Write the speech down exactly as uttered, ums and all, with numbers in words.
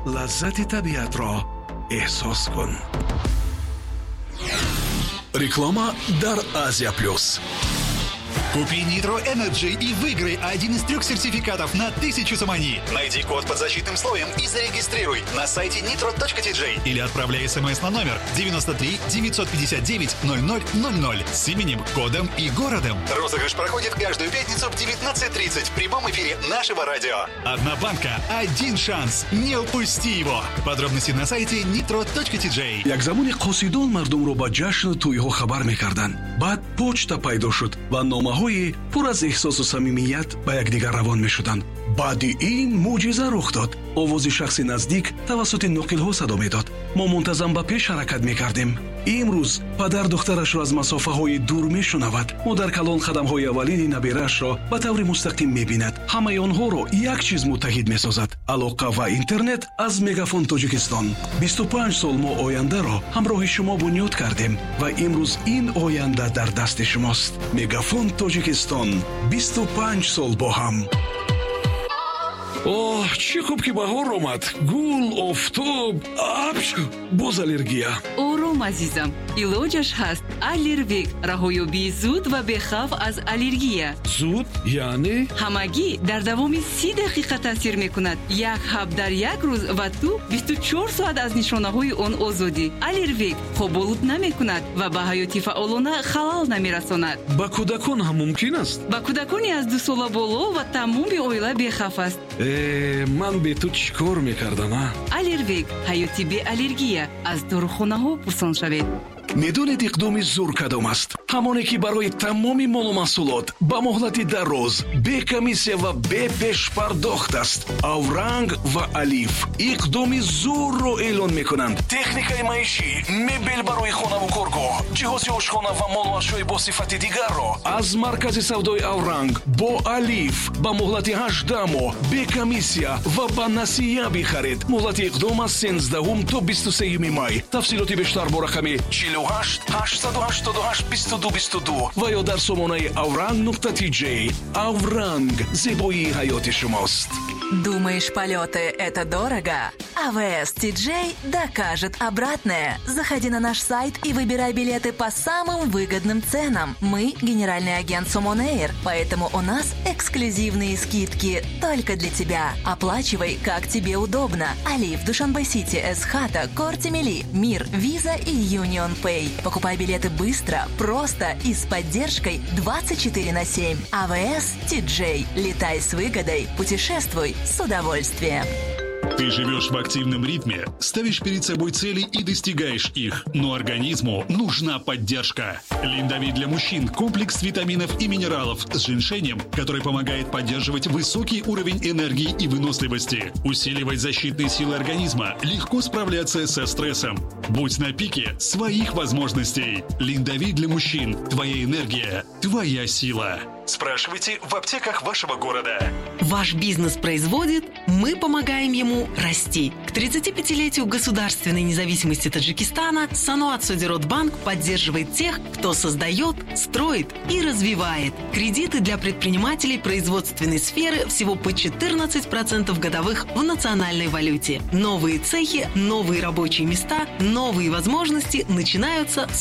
лаззати табиатро эҳсос кун. Реклама дар Азия Плюс. Купи Nitro Energy и выиграй один из трех сертификатов на тысячу самани. Найди код под защитным слоем и зарегистрируй на сайте нитро точка ти джей или отправляй смс на номер девяносто три девятьсот пятьдесят девять ноль ноль ноль ноль с именем, кодом и городом. Розыгрыш проходит каждую пятницу в девятнадцать тридцать в прямом эфире нашего радио. Одна банка, один шанс. Не упусти его. Подробности на сайте нитро точка ти джей. як замони қосидон мардумро ба ҷашну тӯйҳо хабар мекарданд. баъд почта пайдо шуд ва номаҳои пур аз эҳсосу самимият ба якдигар равон мешуданд. баъди ин мӯъҷиза рух дод. овози шахси наздик тавассути ноқилҳо садо медод. мо мунтазам ба пеш ҳаракат мекардем. имрӯз падар духтарашро аз масофаҳои дур мешунавад. модар калон қадамҳои аввалини набераашро ба таври мустақим мебинад. ҳамаи онҳоро як чиз муттаҳид месозад: алоқа ва интернет аз Мегафон Тоҷикистон. бисту панҷ сол мо ояндаро ҳамроҳи шумо бунёд кардем ва имрӯз ин оянда дар дасти шумост. Мегафон Тоҷикистон, бисту панҷ сол бо ҳам. Оҳ, чӣ хуб ки баҳор омад. Гул, офтоб, апш, боз аллергия. ором азизам, илоҷаш ҳаст. Аллервек, раҳоёбии зуд ва бехавф аз аллергия. Зуд яъне ҳамагӣ дар давоми си дақиқа таъсир мекунад. Як ҳаб дар як рӯз ва ту бисту чор соат аз нишонаҳои он озодӣ. Аллервек хоболуд намекунад ва ба ҳаёти фаъолона халал намерасонад. ба кӯдакон ҳам мумкин аст? ба кӯдакони аз ду сола боло ва тамоми оила бехавф аст. Э, ман бе ту чӣ кор мекардам а? Аллервек, ҳаёти бе аллергия. аз дорухонаҳо пурсон шавед. медонед иқдоми зур кадом аст? ҳамоне ки барои тамоми молу маҳсулот ба моҳлати дароз, бе комиссия ва бе пешпардохт аст. Авранг ва Алиф иқдоми зурро эълон мекунанд. Техникаи маишӣ, мебел барои хонаву коргоҳ, ҷиҳози ошхона ва молу ашёи босифати дигарро аз маркази савдои Авранг бо Алиф ба моҳлати ҳаждаҳ моҳ бе комиссия ва ба насия бихаред. моҳлати иқдом аз сенздаҳум то бисту сеюми май. тафсилоти бештар бо рақами чилу ҳашт ҳаштсад ҳаштод и ҳашт бисту ду бисту ду ва ё дар сомонаи авранг нуқта ти джей. Авранг, зебоии ҳаёти шумост. Думаешь, полеты – это дорого? АВС ти джей докажет обратное. Заходи на наш сайт и выбирай билеты по самым выгодным ценам. Мы – генеральный агент Сумон Эйр, поэтому у нас эксклюзивные скидки только для тебя. Оплачивай, как тебе удобно. Алиф, Душанбе-Сити, Эсхата, Кортимели, Мир, Виза и Юнион Пэй. Покупай билеты быстро, просто и с поддержкой двадцать четыре на семь. АВС ти джей. Летай с выгодой. Путешествуй с удовольствием. Ты живешь в активном ритме, ставишь перед собой цели и достигаешь их, но организму нужна поддержка. Линдавит для мужчин – комплекс витаминов и минералов с женьшенем, который помогает поддерживать высокий уровень энергии и выносливости, усиливать защитные силы организма, легко справляться со стрессом. Будь на пике своих возможностей. Линдавит для мужчин – твоя энергия, твоя сила. Спрашивайте в аптеках вашего города. Ваш бизнес производит, мы помогаем ему расти. К тридцатипятилетию государственной независимости Таджикистана Сануат Содиротбанк поддерживает тех, кто создает, строит и развивает. Кредиты для предпринимателей производственной сферы всего по четырнадцать процентов годовых в национальной валюте. Новые цехи, новые рабочие места, новые возможности начинаются